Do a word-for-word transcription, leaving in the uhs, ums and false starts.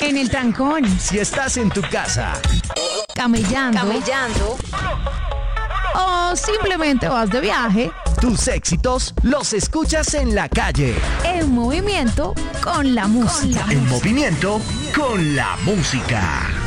en el trancón, si estás en tu casa, camellando, Camellando. o simplemente vas de viaje, tus éxitos los escuchas en la calle. en movimiento con la música. En movimiento con la música.